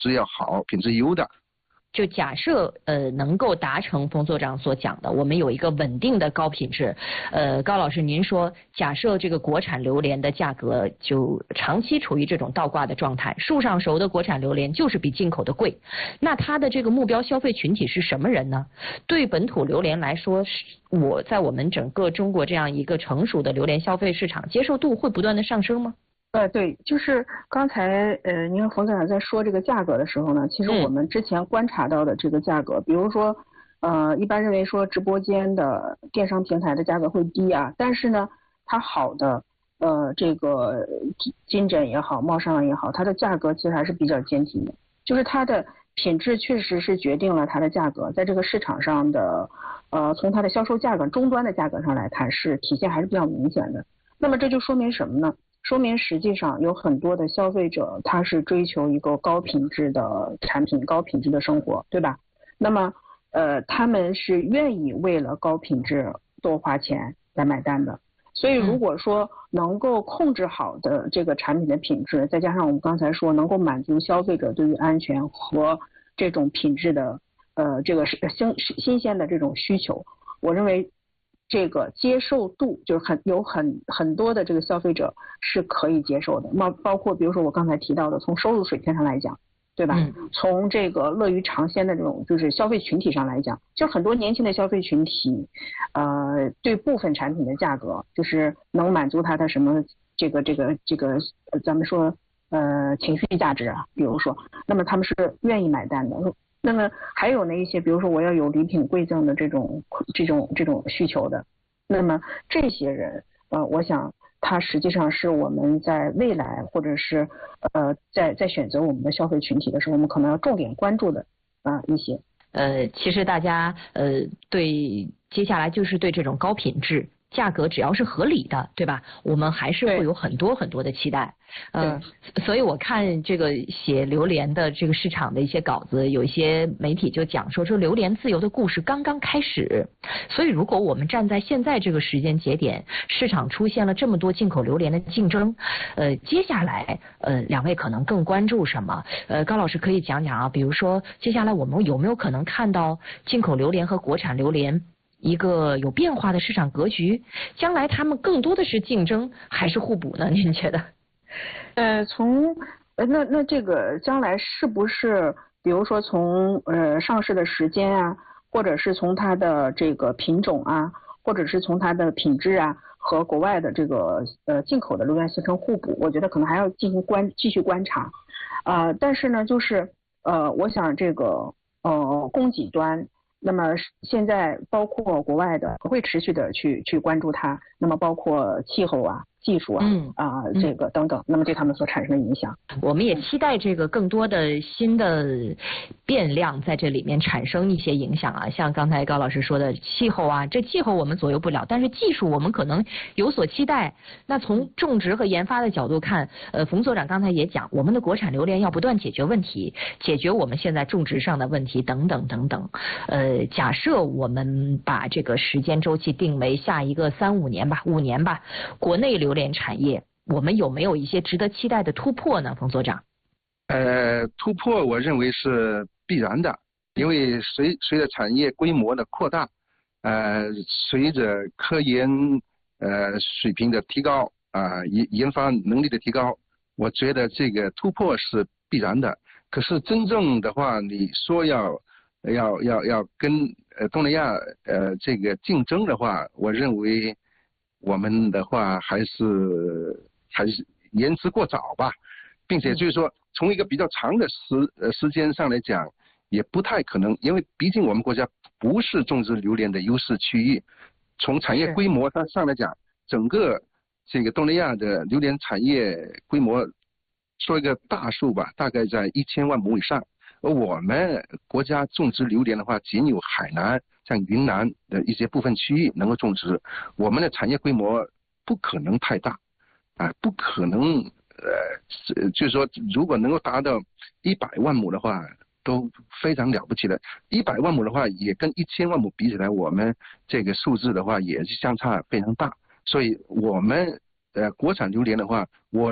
质要好、品质优的。 就假设能够达成冯所长所讲的，我们有一个稳定的高品质。高老师，您说假设这个国产榴莲的价格就长期处于这种倒挂的状态，树上熟的国产榴莲就是比进口的贵，那它的这个目标消费群体是什么人呢？对本土榴莲来说，在我们整个中国这样一个成熟的榴莲消费市场，接受度会不断的上升吗？ 对，就是刚才您和冯总长在说这个价格的时候呢，其实我们之前观察到的这个价格，比如说一般认为说直播间的电商平台的价格会低啊，但是呢，它好的这个金枕也好，茂尚也好，它的价格其实还是比较坚挺的，就是它的品质确实是决定了它的价格，在这个市场上的从它的销售价格终端的价格上来看，是体现还是比较明显的。那么这就说明什么呢？说明实际上有很多的消费者他是追求一个高品质的产品、高品质的生活，对吧？那么他们是愿意为了高品质多花钱来买单的。所以如果说能够控制好的这个产品的品质，再加上我们刚才说能够满足消费者对于安全和这种品质的这个新鲜的这种需求，我认为这个接受度就是很多的这个消费者是可以接受的，包括比如说我刚才提到的，从收入水平上来讲，对吧？从这个乐于尝鲜的这种就是消费群体上来讲，就是很多年轻的消费群体，对部分产品的价格就是能满足他的什么这个咱们说情绪价值啊，比如说，那么他们是愿意买单的。那么还有那一些，比如说我要有礼品馈赠的这种需求的，那么这些人，我想他实际上是我们在未来或者是在选择我们的消费群体的时候，我们可能要重点关注的一些。 其实大家对接下来就是对这种高品质。价格只要是合理的，对吧？我们还是会有很多很多的期待。所以我看这个写榴莲的这个市场的一些稿子，有一些媒体就讲说榴莲自由的故事刚刚开始。所以如果我们站在现在这个时间节点，市场出现了这么多进口榴莲的竞争，接下来两位可能更关注什么？高老师可以讲讲啊，比如说接下来我们有没有可能看到进口榴莲和国产榴莲一个有变化的市场格局，将来他们更多的是竞争还是互补呢？您觉得？ 那这个将来是不是，比如说从上市的时间啊，或者是从它的这个品种啊，或者是从它的品质啊，和国外的这个进口的榴莲形成互补？我觉得可能还要继续观察。但是呢，就是我想这个供给端。那么现在包括国外的会持续的去关注它，那么包括气候啊、技术啊、这个等等，那么对他们所产生的影响， 我们也期待这个更多的新的变量在这里面产生一些影响啊。像刚才高老师说的气候啊，这气候我们左右不了，但是技术我们可能有所期待。那从种植和研发的角度看，冯所长刚才也讲，我们的国产榴莲要不断解决问题，解决我们现在种植上的问题等等等等。假设我们把这个时间周期定为下一个3-5年吧，5年吧，国内榴莲产业我们有没有一些值得期待的突破呢？冯所长？ 突破我认为是必然的，因为随着产业规模的扩大，随着科研水平的提高研发能力的提高，我觉得这个突破是必然的。可是真正的话，你说要跟东南亚这个竞争的话，我认为我们的话还是言之过早吧，并且就是说从一个比较长的时间上来讲，也不太可能，因为毕竟我们国家不是种植榴莲的优势区域，从产业规模上来讲，整个这个东南亚的榴莲产业规模，说一个大数吧，大概在1000万亩以上。而我们国家种植榴莲的话，仅有海南、像云南的一些部分区域能够种植，我们的产业规模不可能太大，不可能就是说，如果能够达到100万亩的话，都非常了不起的。100万亩的话，也跟1000万亩比起来，我们这个数字的话也是相差非常大。所以我们国产榴莲的话，我